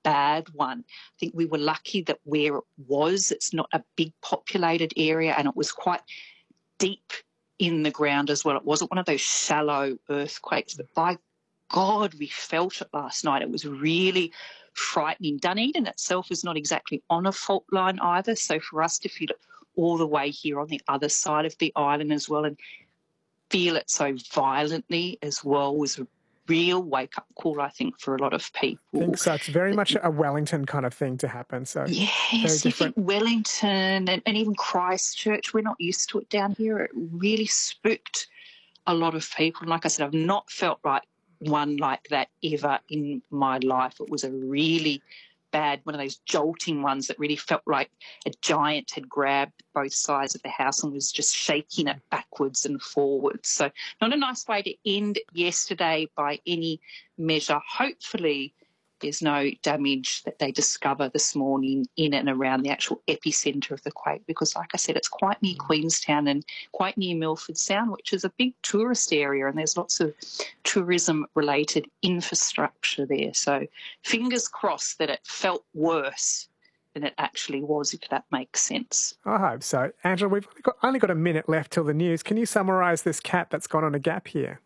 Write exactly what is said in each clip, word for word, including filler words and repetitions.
bad one. I think we were lucky that where it was, it's not a big populated area and it was quite deep in the ground as well. It wasn't one of those shallow earthquakes, but by God, we felt it last night. It was really frightening. Dunedin itself is not exactly on a fault line either, so for us to feel it all the way here on the other side of the island as well and feel it so violently as well was a real wake-up call, I think, for a lot of people. I think so. It's very much a Wellington kind of thing to happen. So yes, you think Wellington and, and even Christchurch, we're not used to it down here. It really spooked a lot of people. And like I said, I've not felt like one like that ever in my life. It was a really bad, one of those jolting ones that really felt like a giant had grabbed both sides of the house and was just shaking it backwards and forwards. So not a nice way to end yesterday by any measure. Hopefully there's no damage that they discover this morning in and around the actual epicentre of the quake because, like I said, it's quite near Queenstown and quite near Milford Sound, which is a big tourist area, and there's lots of tourism-related infrastructure there. So fingers crossed that it felt worse than it actually was, if that makes sense. I hope so. Angela, we've only got, only got a minute left till the news. Can you summarise this cat that's gone on a gap here?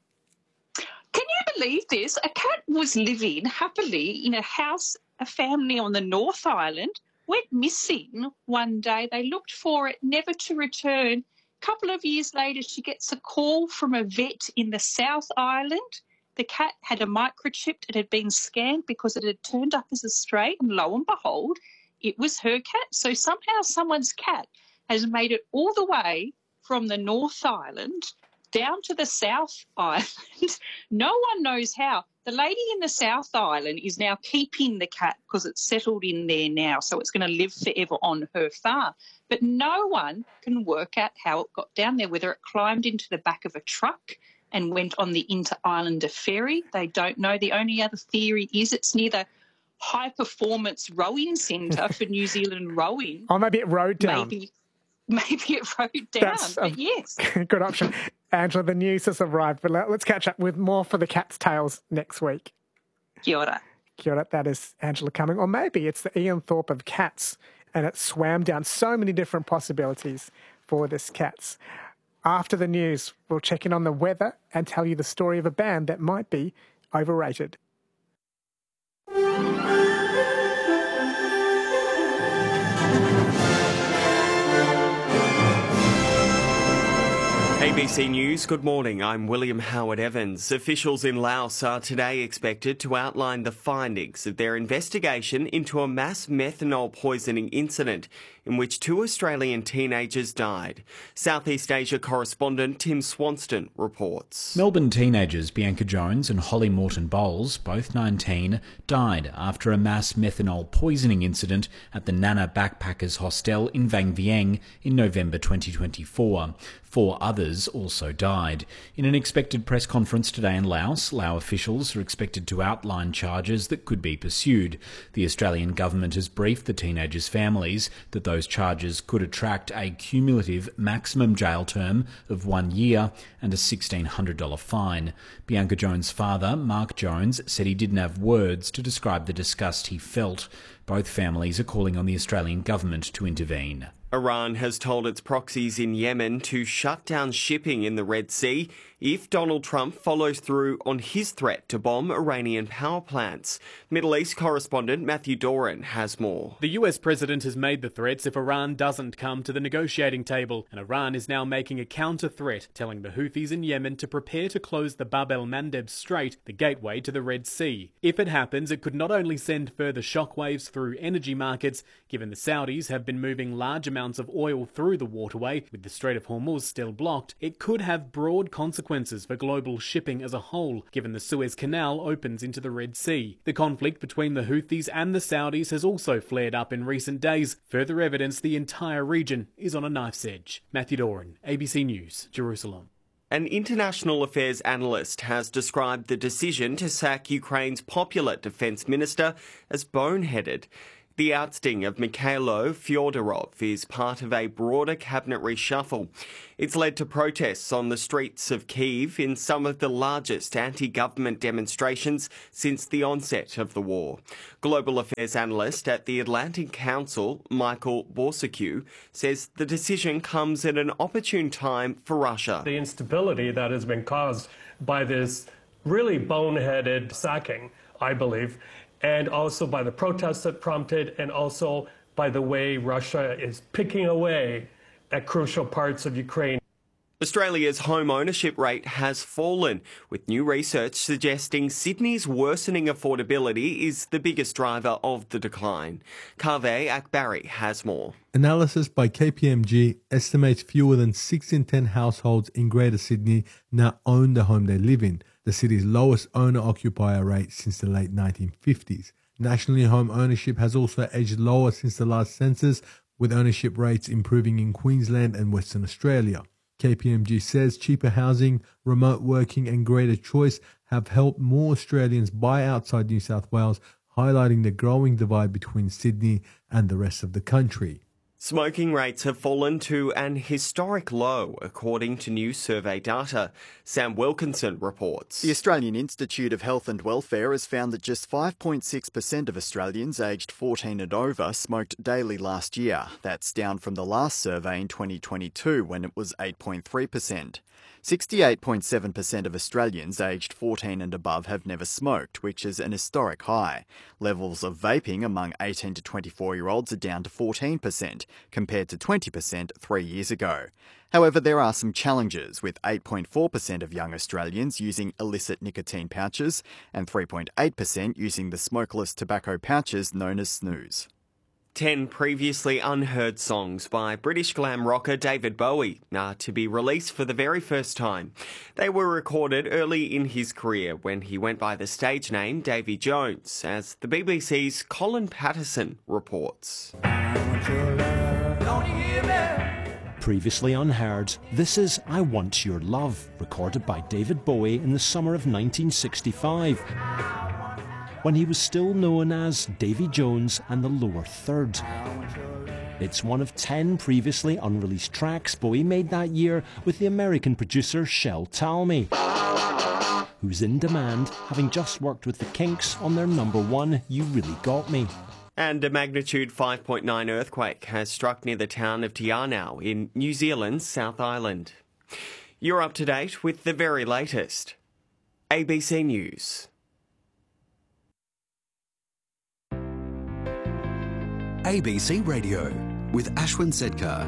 Can you believe this? A cat was living happily in a house, a family on the North Island, went missing one day. They looked for it, never to return. A couple of years later, she gets a call from a vet in the South Island. The cat had a microchip. It had been scanned because it had turned up as a stray, and lo and behold, it was her cat. So somehow someone's cat has made it all the way from the North Island down to the South Island. No one knows how. The lady in the South Island is now keeping the cat because it's settled in there now, so it's going to live forever on her farm. But no one can work out how it got down there, whether it climbed into the back of a truck and went on the Inter-Islander ferry. They don't know. The only other theory is it's near the high-performance rowing centre for New Zealand rowing. Or maybe it rode down. Maybe, maybe it rode down, That's but a yes. good option. Angela, the news has arrived, but let's catch up with more for the cat's tales next week. Kia ora. Kia ora, that is Angela Cumming. Or maybe it's the Ian Thorpe of cats, and it swam down so many different possibilities for this cats. After the news, we'll check in on the weather and tell you the story of a band that might be overrated. A B C News, good morning. I'm William Howard Evans. Officials in Laos are today expected to outline the findings of their investigation into a mass methanol poisoning incident in which two Australian teenagers died. Southeast Asia correspondent Tim Swanston reports. Melbourne teenagers Bianca Jones and Holly Morton Bowles, both nineteen, died after a mass methanol poisoning incident at the Nana Backpackers Hostel in Vang Vieng in November twenty twenty-four. Four others also died. In an expected press conference today in Laos, Lao officials are expected to outline charges that could be pursued. The Australian government has briefed the teenagers' families that those charges could attract a cumulative maximum jail term of one year and a sixteen hundred dollars fine. Bianca Jones' father, Mark Jones, said he didn't have words to describe the disgust he felt. Both families are calling on the Australian government to intervene. Iran has told its proxies in Yemen to shut down shipping in the Red Sea if Donald Trump follows through on his threat to bomb Iranian power plants. Middle East correspondent Matthew Doran has more. The U S president has made the threats if Iran doesn't come to the negotiating table, and Iran is now making a counter-threat, telling the Houthis in Yemen to prepare to close the Bab el-Mandeb Strait, the gateway to the Red Sea. If it happens, it could not only send further shockwaves through energy markets, given the Saudis have been moving large amounts of oil through the waterway, with the Strait of Hormuz still blocked, it could have broad consequences for global shipping as a whole, given the Suez Canal opens into the Red Sea. The conflict between the Houthis and the Saudis has also flared up in recent days, further evidence the entire region is on a knife's edge. Matthew Doran, A B C News, Jerusalem. An international affairs analyst has described the decision to sack Ukraine's popular defence minister as boneheaded. The ousting of Mikhailo Fyodorov is part of a broader cabinet reshuffle. It's led to protests on the streets of Kyiv in some of the largest anti-government demonstrations since the onset of the war. Global affairs analyst at the Atlantic Council, Michael Borsakiw, says the decision comes at an opportune time for Russia. The instability that has been caused by this really boneheaded sacking, I believe, and also by the protests that prompted, and also by the way Russia is picking away at crucial parts of Ukraine. Australia's home ownership rate has fallen, with new research suggesting Sydney's worsening affordability is the biggest driver of the decline. Kaveh Akbari has more. Analysis by K P M G estimates fewer than six in ten households in Greater Sydney now own the home they live in, the city's lowest owner-occupier rate since the late nineteen fifties. Nationally, home ownership has also edged lower since the last census, with ownership rates improving in Queensland and Western Australia. K P M G says cheaper housing, remote working and greater choice have helped more Australians buy outside New South Wales, highlighting the growing divide between Sydney and the rest of the country. Smoking rates have fallen to an historic low, according to new survey data. Sam Wilkinson reports. The Australian Institute of Health and Welfare has found that just five point six percent of Australians aged fourteen and over smoked daily last year. That's down from the last survey in twenty twenty-two, when it was eight point three percent. sixty-eight point seven percent of Australians aged fourteen and above have never smoked, which is an historic high. Levels of vaping among eighteen to twenty-four-year-olds are down to fourteen percent, compared to twenty percent three years ago. However, there are some challenges, with eight point four percent of young Australians using illicit nicotine pouches and three point eight percent using the smokeless tobacco pouches known as snus. Ten previously unheard songs by British glam rocker David Bowie are to be released for the very first time. They were recorded early in his career when he went by the stage name Davy Jones, as the B B C's Colin Patterson reports. Previously unheard, this is I Want Your Love, recorded by David Bowie in the summer of nineteen sixty-five. When he was still known as Davy Jones and the Lower Third. It's one of ten previously unreleased tracks Bowie made that year with the American producer Shel Talmy, who's in demand, having just worked with the Kinks on their number one, You Really Got Me. And a magnitude five point nine earthquake has struck near the town of Te Anau in New Zealand's South Island. You're up to date with the very latest. A B C News. A B C Radio with Ashwin Sedkar.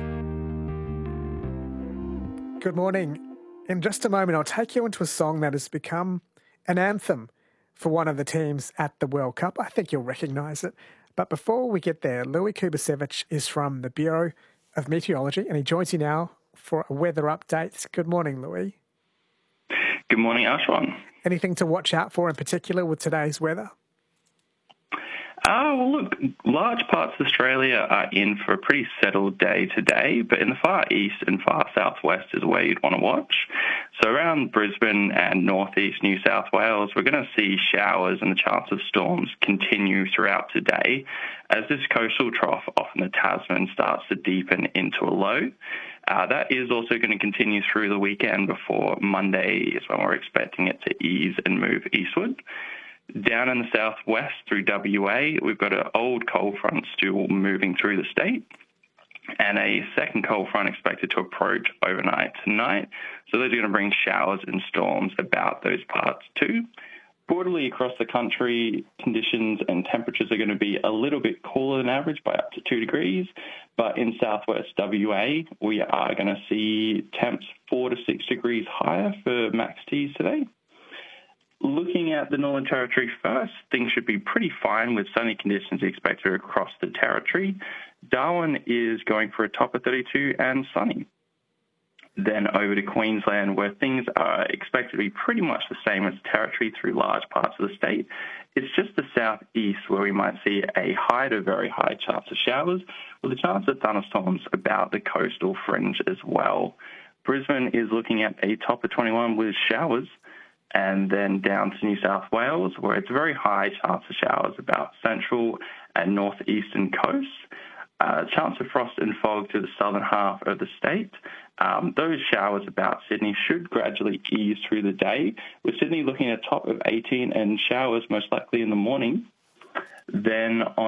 Good morning. In just a moment, I'll take you into a song that has become an anthem for one of the teams at the World Cup. I think you'll recognise it. But before we get there, Louis Kubasevich is from the Bureau of Meteorology, and he joins you now for a weather update. Good morning, Louis. Good morning, Ashwin. Anything to watch out for in particular with today's weather? Oh, well, look, large parts of Australia are in for a pretty settled day today, but in the far east and far southwest is where you'd want to watch. So around Brisbane and northeast New South Wales, we're going to see showers and the chance of storms continue throughout today as this coastal trough off in the Tasman starts to deepen into a low. Uh, that is also going to continue through the weekend before Monday is when we're expecting it to ease and move eastward. Down in the southwest through W A, we've got an old cold front still moving through the state and a second cold front expected to approach overnight tonight. So those are going to bring showers and storms about those parts too. Broadly across the country, conditions and temperatures are going to be a little bit cooler than average by up to two degrees. But in southwest W A, we are going to see temps four to six degrees higher for max Ts today. Looking at the Northern Territory first, things should be pretty fine with sunny conditions expected across the territory. Darwin is going for a top of thirty-two and sunny. Then over to Queensland, where things are expected to be pretty much the same as territory through large parts of the state. It's just the southeast where we might see a high to very high chance of showers, with a chance of thunderstorms about the coastal fringe as well. Brisbane is looking at a top of twenty-one with showers. and then down to New South Wales, where it's a very high chance of showers about central and northeastern coasts. Uh, chance of frost and fog to the southern half of the state. Um, those showers about Sydney should gradually ease through the day, with Sydney looking at a top of eighteen and showers most likely in the morning. Then on